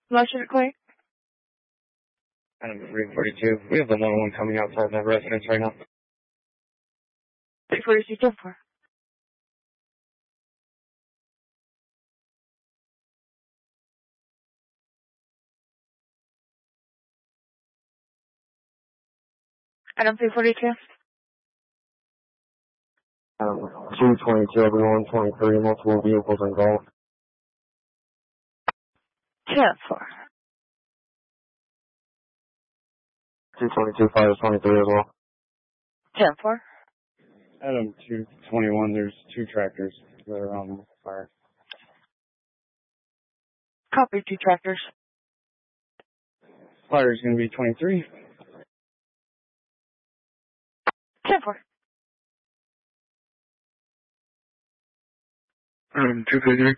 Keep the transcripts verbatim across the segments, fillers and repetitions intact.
Motion Clay. Item three forty-two. We have the one oh one coming outside that residence right now. three forty-two, ten four. Item three forty-two. Um, two twenty-two, everyone, twenty-three, multiple vehicles involved. ten four. two twenty-two, fires twenty-three as well. ten four. Adam two twenty-one, there's two tractors that are on fire. Copy, two tractors. Fire is going to be twenty-three. ten four. Adam two thirty-three.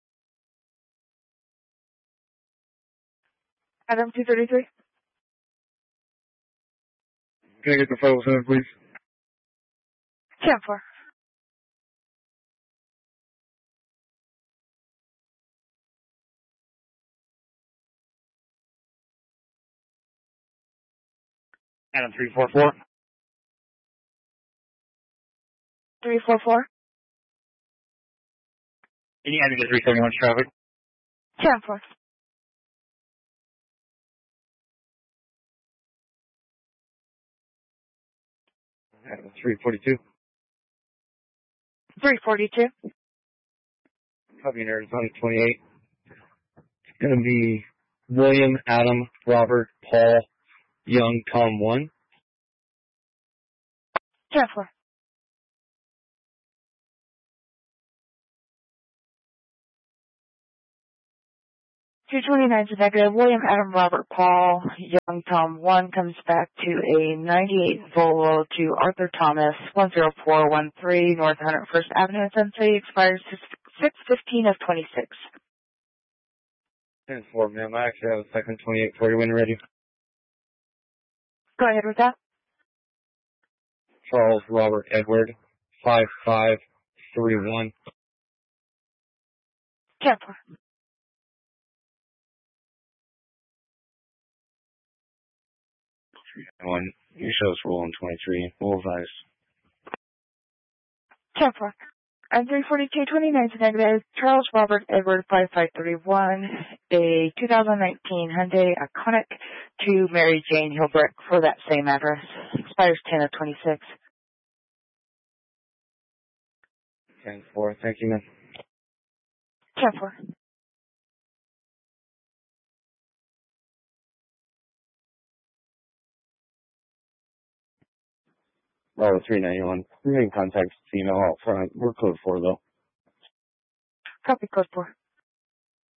Item two thirty-three. Can I get the five oh seven, please? ten four. Adam three forty-four. three four four. Can you add me to three seventy-one traffic? ten four. Adam three forty-two. three forty-two. Copy in Arizona twenty-eight. It's going to be William, Adam, Robert, Paul, Young, Tom one. ten four. two twenty-nine is negative. William, Adam, Robert, Paul, Young, Tom one comes back to a ninety-eight Volvo to Arthur Thomas, one zero four one three North one hundred first Avenue, Sensei, expires six fifteen of twenty-six. ten four, ma'am. I actually have a second twenty-eight for you when you're ready. Go ahead with that. Charles Robert Edward, five five three one. ten four. One, you show us rolling twenty-three. We'll advise. ten four. And three forty-two twenty-nine is negative. Charles Robert Edward, five five three one, a two thousand nineteen Hyundai Iconic to Mary Jane Hilbrick for that same address. Expires ten of twenty-six. ten four, thank you, ma'am. ten four. Oh, three ninety-one. We're in contact email out front. We're code four, though. Copy code four.